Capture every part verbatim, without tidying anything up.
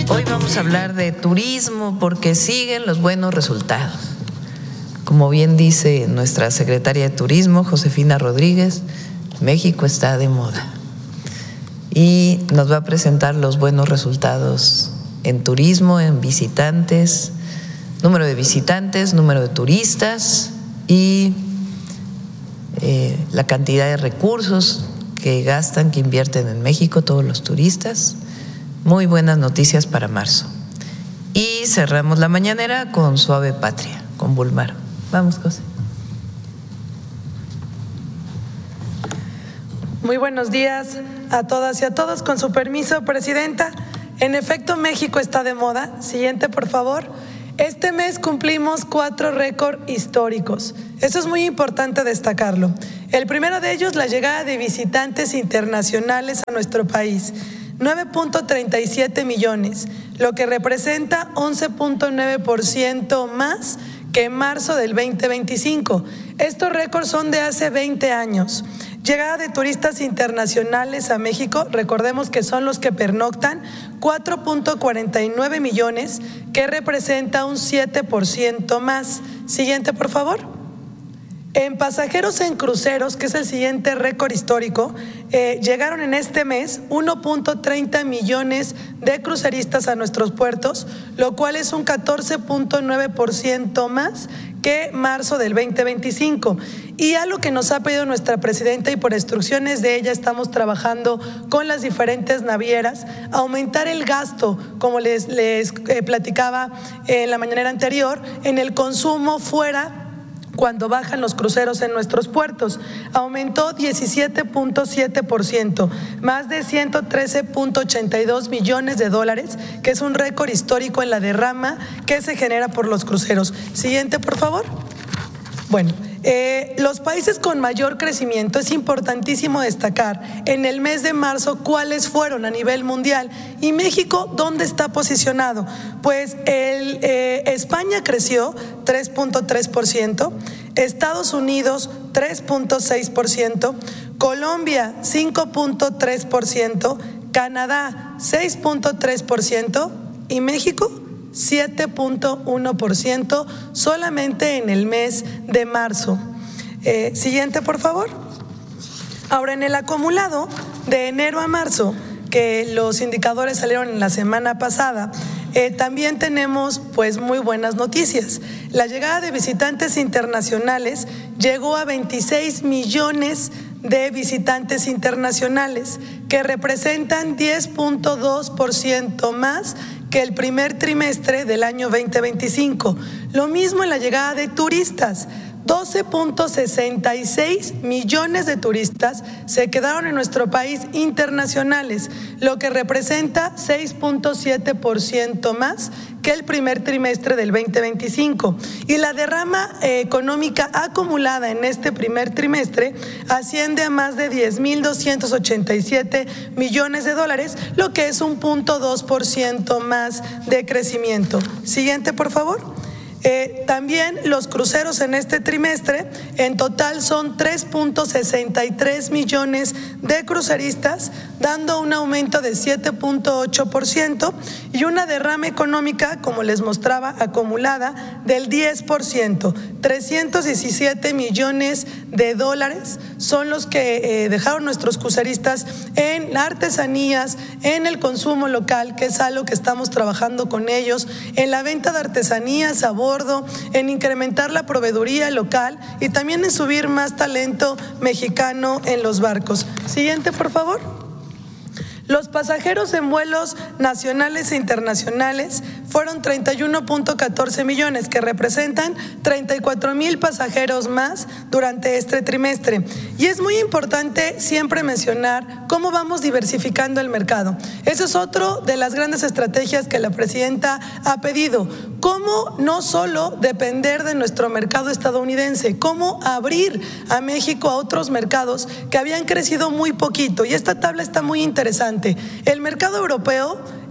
Hoy vamos a hablar de turismo porque siguen los buenos resultados. Como bien dice nuestra secretaria de Turismo, Josefina Rodríguez, México está de moda. Y nos va a presentar los buenos resultados en turismo, en visitantes, número de visitantes, número de turistas y eh, la cantidad de recursos que gastan, que invierten en México todos los turistas. Muy buenas noticias para marzo. Y cerramos la mañanera con Suave Patria, con Bulmaro. Vamos, José. Muy buenos días a todas y a todos. Con su permiso, Presidenta. En efecto, México está de moda. Siguiente, por favor. Este mes cumplimos cuatro récords históricos. Eso es muy importante destacarlo. El primero de ellos, la llegada de visitantes internacionales a nuestro país. nueve punto treinta y siete millones, lo que representa once punto nueve por ciento más que en marzo del veinte veinticinco. Estos récords son de hace veinte años. Llegada de turistas internacionales a México, recordemos que son los que pernoctan, cuatro punto cuarenta y nueve millones, que representa un siete por ciento más. Siguiente, por favor. En pasajeros en cruceros, que es el siguiente récord histórico, eh, llegaron en este mes uno punto treinta millones de cruceristas a nuestros puertos, lo cual es un catorce punto nueve por ciento más que marzo del veinte veinticinco. Y a lo que nos ha pedido nuestra presidenta, y por instrucciones de ella estamos trabajando con las diferentes navieras, aumentar el gasto, como les, les eh, platicaba en la mañanera anterior, en el consumo fuera cuando bajan los cruceros en nuestros puertos. Aumentó diecisiete punto siete por ciento, más de ciento trece punto ochenta y dos millones de dólares, que es un récord histórico en la derrama que se genera por los cruceros. Siguiente, por favor. Bueno, eh, los países con mayor crecimiento, es importantísimo destacar en el mes de marzo cuáles fueron a nivel mundial. Y México, ¿dónde está posicionado? Pues el, eh, España creció tres punto tres por ciento, Estados Unidos tres punto seis por ciento, Colombia cinco punto tres por ciento, Canadá seis punto tres por ciento y México siete punto uno por ciento solamente en el mes de marzo. Eh, siguiente, por favor. Ahora, en el acumulado de enero a marzo, que los indicadores salieron en la semana pasada, eh, también tenemos pues muy buenas noticias. La llegada de visitantes internacionales llegó a veintiséis millones de visitantes internacionales, que representan diez punto dos por ciento más que el primer trimestre del año veinte veinticinco. Lo mismo en la llegada de turistas. doce punto sesenta y seis millones de turistas se quedaron en nuestro país internacionales, lo que representa seis punto siete por ciento más que el primer trimestre del veinte veinticinco. Y la derrama eh, económica acumulada en este primer trimestre asciende a más de diez mil doscientos ochenta y siete millones de dólares, lo que es un punto dos por ciento más de crecimiento. Siguiente, por favor. Eh, también los cruceros en este trimestre en total son tres punto sesenta y tres millones de cruceristas, dando un aumento de siete punto ocho por ciento y una derrama económica, como les mostraba, acumulada del diez por ciento. trescientos diecisiete millones de dólares son los que eh, dejaron nuestros cruceristas en artesanías, en el consumo local, que es algo que estamos trabajando con ellos, en la venta de artesanías a bordo, en incrementar la proveeduría local y también en subir más talento mexicano en los barcos. Siguiente, por favor. Los pasajeros en vuelos nacionales e internacionales fueron treinta y uno punto catorce millones, que representan treinta y cuatro mil pasajeros más durante este trimestre. Y es muy importante siempre mencionar cómo vamos diversificando el mercado. Eso es otro de las grandes estrategias que la presidenta ha pedido. Cómo no solo depender de nuestro mercado estadounidense, cómo abrir a México a otros mercados que habían crecido muy poquito. Y esta tabla está muy interesante. El mercado europeo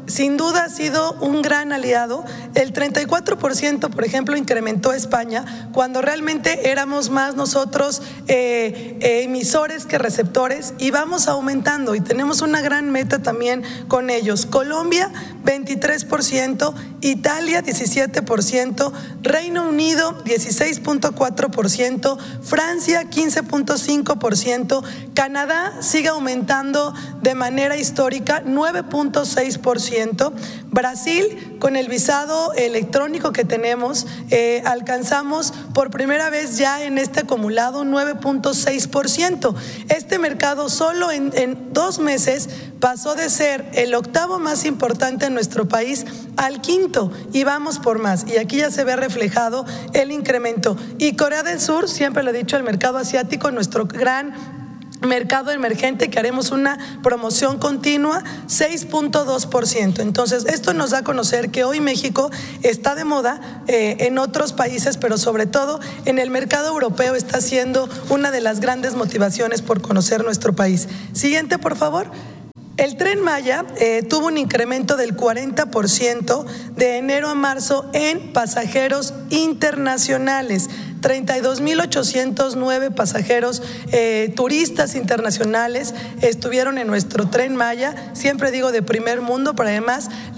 sin duda ha sido un gran aliado. El treinta y cuatro por ciento, por ejemplo, incrementó España, cuando realmente éramos más nosotros eh, eh, emisores que receptores, y vamos aumentando y tenemos una gran meta también con ellos. Colombia, veintitrés por ciento, Italia, diecisiete por ciento, Reino Unido, dieciséis punto cuatro por ciento, Francia, quince punto cinco por ciento, Canadá sigue aumentando de manera histórica, nueve punto seis por ciento. Brasil, con el visado electrónico que tenemos, eh, alcanzamos por primera vez ya en este acumulado nueve punto seis por ciento. Este mercado solo en, en dos meses pasó de ser el octavo más importante en nuestro país al quinto, y vamos por más. Y aquí ya se ve reflejado el incremento. Y Corea del Sur, siempre lo he dicho, el mercado asiático, nuestro gran mercado emergente, que haremos una promoción continua, seis punto dos por ciento. Entonces, esto nos da a conocer que hoy México está de moda eh, en otros países, pero sobre todo en el mercado europeo está siendo una de las grandes motivaciones por conocer nuestro país. Siguiente, por favor. El Tren Maya eh, tuvo un incremento del cuarenta por ciento de enero a marzo en pasajeros internacionales. treinta y dos mil ochocientos nueve pasajeros eh, turistas internacionales estuvieron en nuestro Tren Maya, siempre digo de primer mundo, pero además